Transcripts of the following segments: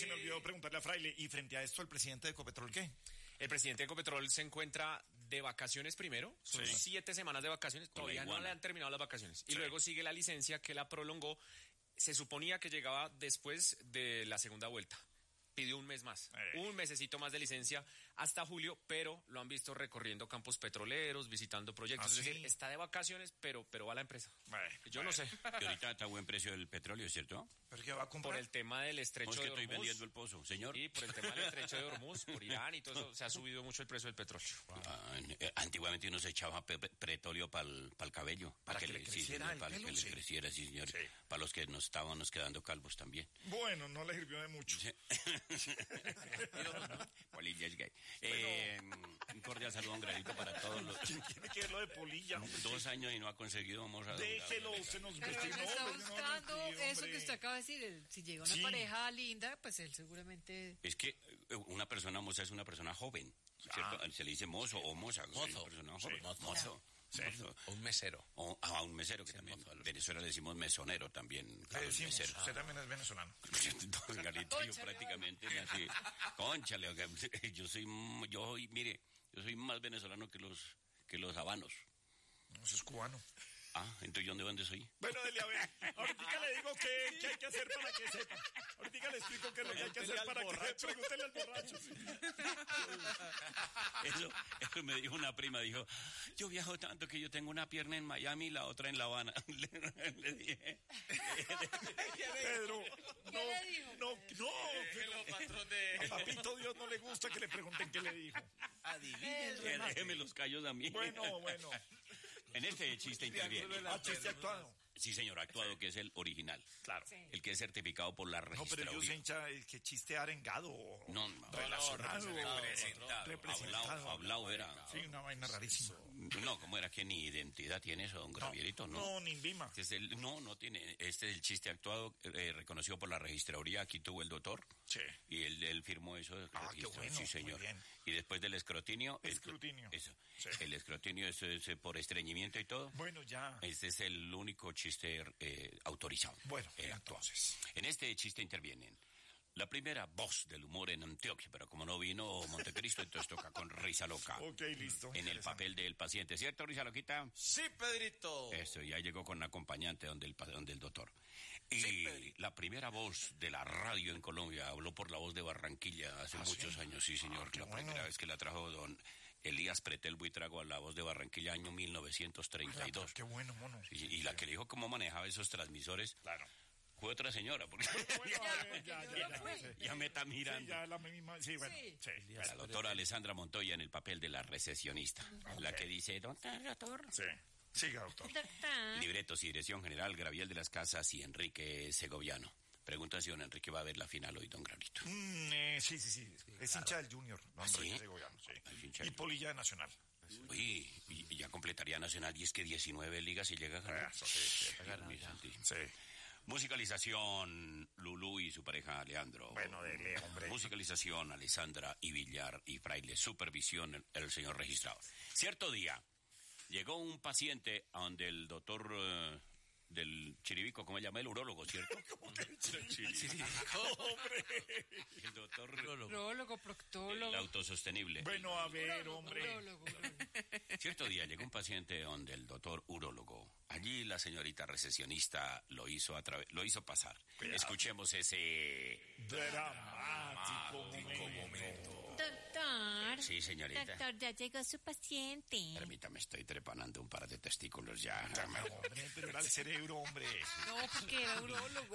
se me olvidó preguntarle a Fraile, y frente a esto, ¿el presidente de Ecopetrol qué? El presidente de Ecopetrol se encuentra de vacaciones primero, son 7 semanas de vacaciones, todavía no le han terminado las vacaciones. Y luego sigue la licencia que la prolongó, se suponía que llegaba después de la segunda vuelta. Pidió un mes más, un mesecito más de licencia hasta julio, pero lo han visto recorriendo campos petroleros, visitando proyectos. Es decir, está de vacaciones, pero va a la empresa. Yo no sé. Y ahorita está a buen precio el petróleo, ¿cierto? ¿Pero qué va a comprar? Por el tema del estrecho de Hormuz. Estoy vendiendo el pozo, señor. Y por el tema del estrecho de Hormuz, por Irán y todo eso, se ha subido mucho el precio del petróleo. Antiguamente uno se echaba petróleo para el cabello. Para que le creciera el para pelo, que le creciera, sí, señor. Sí. Para los que nos estábamos quedando calvos también. Bueno, no le sirvió de mucho. Sí. Polilla es gay. Un cordial saludo, un granito para todos los... ¿Quién tiene que ver lo de Polilla? 2 años y no ha conseguido, vamos a... Déjelo, se nos pero vestió. él está buscando eso que usted acaba de decir. Si llega una pareja linda, pues él seguramente... Es que una persona moza es una persona joven, ¿cierto? Se le dice mozo o moza. Mozo. Mozo. Sí. O un mesero. A un mesero, que también. En Venezuela le decimos mesonero también. Le decimos, usted también es venezolano. Don Galito, yo prácticamente nací. Cónchale, yo soy más venezolano que los habanos. No, eso es cubano. Entonces, ¿dónde soy? Bueno, dele a ver. Ahorita le digo qué hay que hacer para que sepa. Ahorita le explico qué es lo que hay que hacer para que sepa. Pregúntele al borracho. Sí. Eso me dijo una prima, dijo, yo viajo tanto que yo tengo una pierna en Miami y la otra en La Habana. Le dije. Pedro, ¿Qué le dijo? No, patrón de... a papito Dios no le gusta que le pregunten qué le dijo. Adivinen. Déjeme los callos a mí. Bueno. En este chiste interviene. Chiste actuado. Sí, señor, actuado, que es el original. Claro. Sí. El que es certificado por la registraduría. No, pero yo sé hincha el que chiste arengado. No, relacionado. Representado. Hablado era. Sí, una vaina rarísima. No, ¿cómo era que ni identidad tiene eso, don Gravierito? No, ni Vima. No tiene. Este es el chiste actuado, reconocido por la registraduría. Aquí tuvo el doctor. Sí. Y él firmó eso. Qué bueno. Sí, señor. Muy bien. Y después del escrotinio. Eso. Sí. El escrotinio es por estreñimiento y todo. Bueno, ya. Este es el único chiste autorizado. Bueno, entonces. En este chiste intervienen la primera voz del humor en Antioquia, pero como no vino Montecristo, entonces toca con Risa Loca. Ok, listo. En el papel del paciente, ¿cierto, Risa Loquita? Sí, Pedrito. Eso, ya llegó con un acompañante donde el doctor. Y la primera voz de la radio en Colombia habló por La Voz de Barranquilla hace muchos años, sí, señor. La primera vez que la trajo don Elías Pretel Buitrago a La Voz de Barranquilla, año 1932. Qué bueno, mono. Y la que le dijo cómo manejaba esos transmisores. Claro. Fue otra señora, porque ya me está mirando. Sí, ya la misma, sí, bueno. Sí. La doctora Alessandra Montoya en el papel de la recesionista, la que dice, doctor. Sí, siga, doctor. Libretos y dirección general, Graviel de las Casas y Enrique Segoviano. Pregunta si don Enrique va a ver la final hoy, don Gravito. Sí. Es hincha del Junior, don Enrique Segoviano, sí. Y Polilla de Nacional. Uy, y ya completaría Nacional, y es que 19 ligas y llega a ganar. Sí. Musicalización, Lulú y su pareja Leandro. Bueno, dele, hombre. Musicalización, Alessandra y Villar y Fraile. Supervisión, el señor registrado. Cierto día, llegó un paciente a donde el doctor del Chiribico, ¿cómo se llama? El urólogo, ¿cierto? ¿Cómo que el Chiribico? Hombre. El doctor... Urólogo, proctólogo. El autosostenible. Bueno, a ver, hombre. Urólogo. Cierto día llegó un paciente donde el doctor urólogo. Allí la señorita recesionista lo hizo pasar. Cuidado. Escuchemos ese dramático momento. Doctor. Sí, señorita. Doctor, ya llegó su paciente. Permítame, estoy trepanando un par de testículos ya. Hombre, pero era el cerebro, hombre. No, porque era urólogo.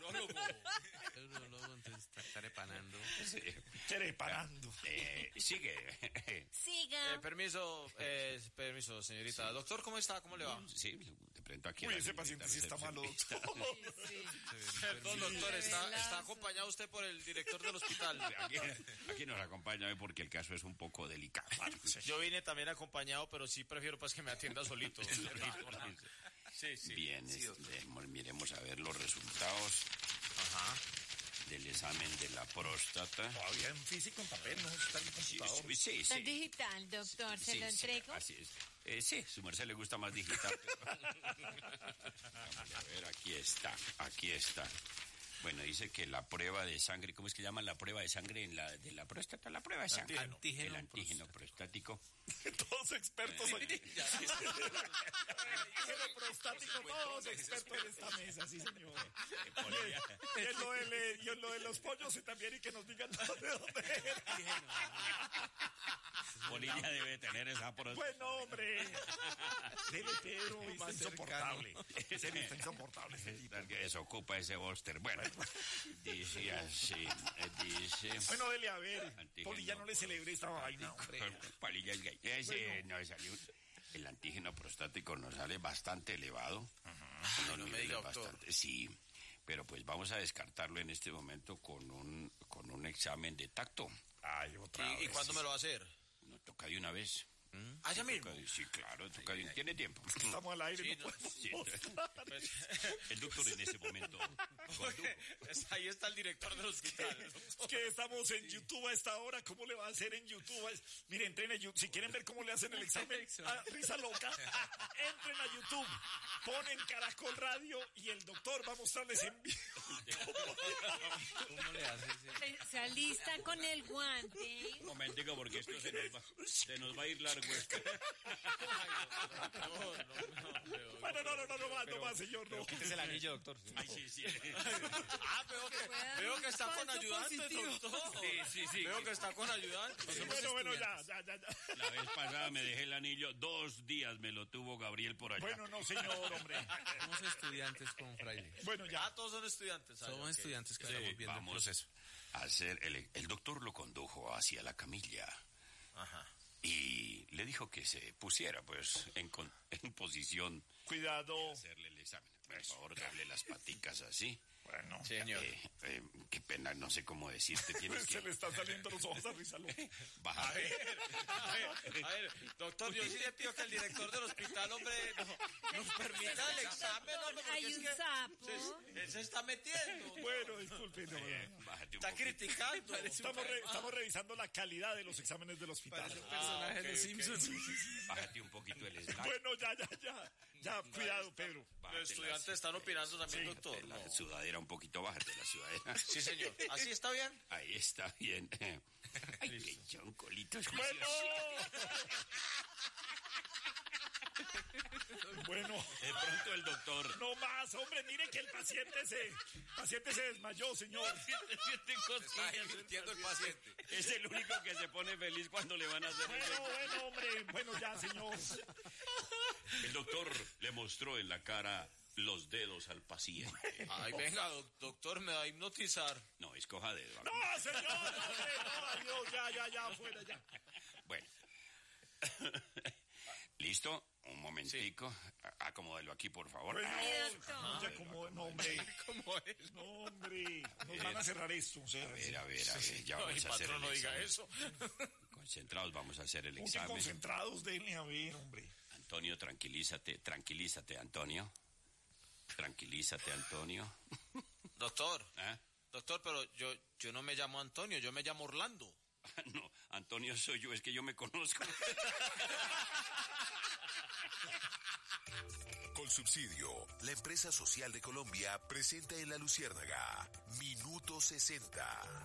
Urólogo, entonces está trepanando. Sí. Trepanando. Sigue. Siga. Permiso, señorita. Sí. Doctor, ¿cómo está? ¿Cómo le va? Sí, te presento aquí. Uy, ese paciente sí está malo, doctor. Sí. Perdón, doctor, está acompañado usted por el director del hospital. Aquí nos acompaña hoy porque el caso es un poco delicado. Yo vine también acompañado, pero sí prefiero pues que me atienda solito. Sí. Bien, miremos a ver los resultados. Ajá. Del examen de la próstata. Todavía en físico, en papel, no está en el computador. Sí. Está digital, doctor, ¿se lo entrego? Así es. Sí, su merced le gusta más digital. Vamos a ver, aquí está. Bueno, dice que la prueba de sangre, ¿cómo es que llaman la prueba de sangre de la próstata? La prueba de sangre. El antígeno prostático. Todos expertos hoy. Prostático, todos expertos en esta mesa, sí, señor. Y en lo de los pollos y también, y que nos digan de dónde es. Bolivia debe tener esa próstata. Bueno, hombre. Dele, Pedro, está insoportable. Está insoportable. Desocupa ese bóster. Bueno, dice así, Bueno, dele a ver. Polilla, no le celebre esta vaina, hombre. Polilla es gay. No salió. El antígeno prostático nos sale bastante elevado. No me diga, doctor. Sí, pero pues vamos a descartarlo en este momento con un examen de tacto. Ay, otra vez. ¿Y cuándo me lo va a hacer? No, toca de una vez. ¿Ya mismo? Sí, claro, toca de, tiene tiempo. Estamos al aire, Sí, no podemos Sí. mostrar. El doctor en ese momento condujo. Ahí está el director del hospital. Que estamos en YouTube a esta hora. ¿Cómo le va a hacer en YouTube? Miren, entren a YouTube. Si quieren ver cómo le hacen el examen a Risa Loca, entren a YouTube, ponen Caracol Radio y el doctor va a mostrarles en vivo. ¿Cómo le hace? Se alista con el guante. Un momentico, porque esto se nos va a ir largo. Bueno, no más, señor, no. Quítese el anillo, doctor. Ay, sí. Veo que está con ayudantes, doctor. Sí. Veo que está con ayudantes. Bueno, ya. La vez pasada me dejé el anillo, 2 días me lo tuvo Gabriel por allá. Bueno, no, señor, hombre. Somos estudiantes con Fraile. Bueno, ya. Todos son estudiantes. Somos estudiantes que estamos viendo el Vamos proceso. a hacer, el doctor lo condujo hacia la camilla. Ajá. Y le dijo que se pusiera, pues, en posición Cuidado. de hacerle el examen. Por favor, dale las paticas así. Bueno, Señor. Qué pena, no sé cómo decirte. Tienes se que le están saliendo los ojos a Risa Loca. bajar. A ver, doctor, yo sí le pido que el director del hospital, hombre, nos permita el examen, hombre, porque Hay es un que sapo. él se está metiendo. Bueno, disculpe. No. Bájate un Está poquito. criticando. Estamos revisando la calidad de los exámenes del hospital. Personaje de los Simpsons. Bájate un poquito el slack. Bueno, ya, cuidado, Pedro. Bájate Los estudiantes están opinando también, doctor. la sudadera un poquito, bájate la sudadera. Sí, señor. ¿Así está bien? Ahí está bien. Ay, lechón, colitos. Bueno. Bueno, De pronto el doctor. no más, hombre, mire que el paciente se desmayó, señor. Está divirtiendo el paciente. Es el único que se pone feliz cuando le van a hacer eso. Bueno, hombre, bueno, ya, señor. El doctor le mostró en la cara los dedos al paciente. Ay, venga, doctor, me va a hipnotizar. No, escoja dedo. No, señor, hombre, no, adiós, ya, fuera, ya. Bueno. ¿Listo? Un momentico. Acomódelo aquí, por favor. Bueno, Ay, doctor. ya como, no, hombre, ¿Cómo es? no, hombre, nos van a cerrar esto. A ver, ya Ay, vamos a hacer patrón, el no diga examen. eso. Concentrados, vamos a hacer el Mucho examen. concentrados, denle a ver, hombre. Antonio, tranquilízate, Antonio. Tranquilízate, Antonio. Doctor, ¿Ah? doctor, pero yo no me llamo Antonio, yo me llamo Orlando. No, Antonio soy yo, es que yo me conozco. Colsubsidio, la empresa social de Colombia, presenta en La Luciérnaga Minuto 60.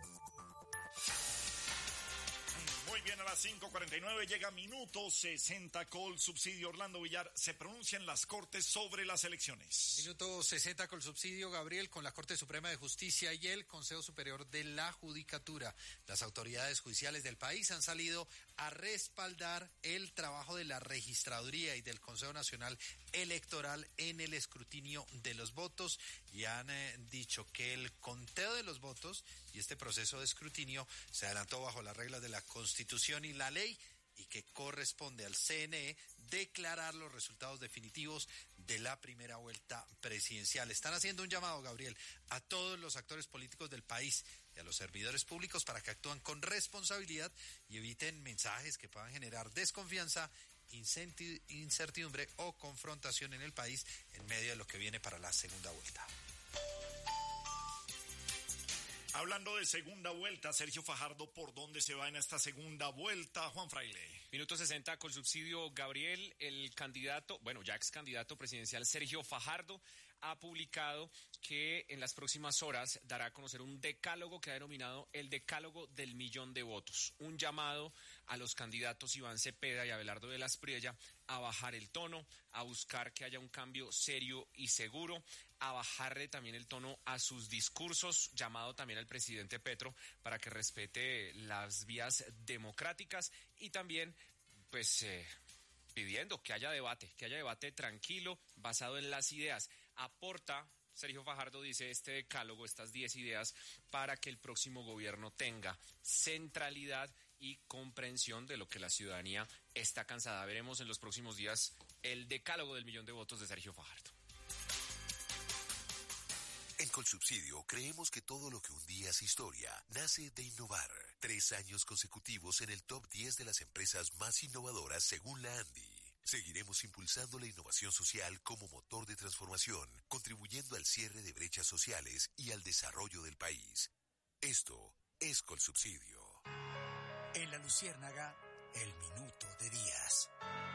Muy bien, a las 5:49 llega Minuto 60 Colsubsidio. Orlando Villar, se pronuncian las Cortes sobre las elecciones. Minuto 60 con subsidio, Gabriel, con la Corte Suprema de Justicia y el Consejo Superior de la Judicatura. Las autoridades judiciales del país han salido a respaldar el trabajo de la Registraduría y del Consejo Nacional Electoral en el escrutinio de los votos y han dicho que el conteo de los votos y este proceso de escrutinio se adelantó bajo las reglas de la Constitución y la ley y que corresponde al CNE declarar los resultados definitivos de la primera vuelta presidencial. Están haciendo un llamado, Gabriel, a todos los actores políticos del país y a los servidores públicos para que actúen con responsabilidad y eviten mensajes que puedan generar desconfianza, incertidumbre o confrontación en el país en medio de lo que viene para la segunda vuelta. Hablando de segunda vuelta, Sergio Fajardo, ¿por dónde se va en esta segunda vuelta, Juan Fraile? Minuto 60 con subsidio Gabriel, el candidato, bueno, ya ex candidato presidencial Sergio Fajardo ha publicado que en las próximas horas dará a conocer un decálogo que ha denominado el decálogo del millón de votos. Un llamado a los candidatos Iván Cepeda y Abelardo de la Espriella a bajar el tono, a buscar que haya un cambio serio y seguro, a bajarle también el tono a sus discursos, llamado también al presidente Petro para que respete las vías democráticas y también, pues, pidiendo que haya debate tranquilo, basado en las ideas. Aporta, Sergio Fajardo dice, este decálogo, estas 10 ideas, para que el próximo gobierno tenga centralidad y comprensión de lo que la ciudadanía está cansada. Veremos en los próximos días el decálogo del millón de votos de Sergio Fajardo. En Colsubsidio creemos que todo lo que un día es historia nace de innovar. 3 años consecutivos en el top 10 de las empresas más innovadoras según la ANDI. Seguiremos impulsando la innovación social como motor de transformación, contribuyendo al cierre de brechas sociales y al desarrollo del país. Esto es Colsubsidio. En La Luciérnaga, el minuto de Díaz.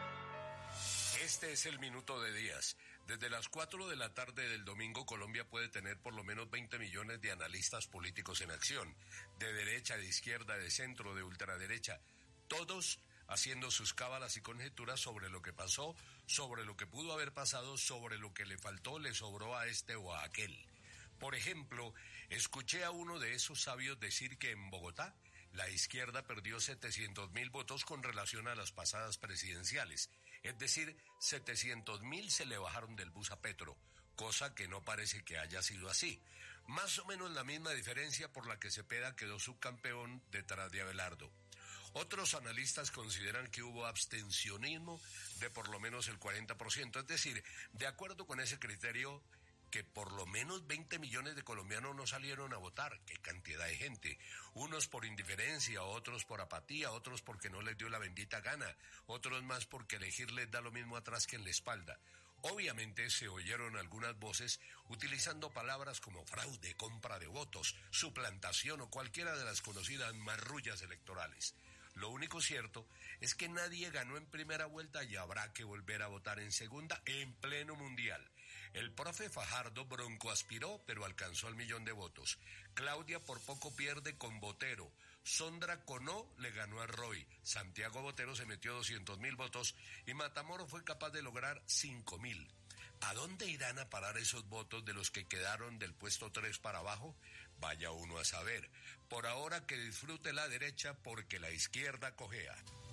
Este es el minuto de Díaz. Desde las 4 de la tarde del domingo, Colombia puede tener por lo menos 20 millones de analistas políticos en acción, de derecha, de izquierda, de centro, de ultraderecha, todos haciendo sus cábalas y conjeturas sobre lo que pasó, sobre lo que pudo haber pasado, sobre lo que le faltó, le sobró a este o a aquel. Por ejemplo, escuché a uno de esos sabios decir que en Bogotá la izquierda perdió 700.000 votos con relación a las pasadas presidenciales. Es decir, 700.000 se le bajaron del bus a Petro, cosa que no parece que haya sido así. Más o menos la misma diferencia por la que Cepeda quedó subcampeón detrás de Abelardo. Otros analistas consideran que hubo abstencionismo de por lo menos el 40%, es decir, de acuerdo con ese criterio, que por lo menos 20 millones de colombianos no salieron a votar. ¡Qué cantidad de gente! Unos por indiferencia, otros por apatía, otros porque no les dio la bendita gana, otros más porque elegir les da lo mismo atrás que en la espalda. Obviamente se oyeron algunas voces utilizando palabras como fraude, compra de votos, suplantación o cualquiera de las conocidas marrullas electorales. Lo único cierto es que nadie ganó en primera vuelta y habrá que volver a votar en segunda en pleno mundial. El profe Fajardo broncoaspiró, pero alcanzó el millón de votos. Claudia por poco pierde con Botero. Sondra Conó le ganó a Roy. Santiago Botero se metió 200.000 votos y Matamoros fue capaz de lograr 5.000. ¿A dónde irán a parar esos votos de los que quedaron del puesto 3 para abajo? Vaya uno a saber. Por ahora que disfrute la derecha porque la izquierda cojea.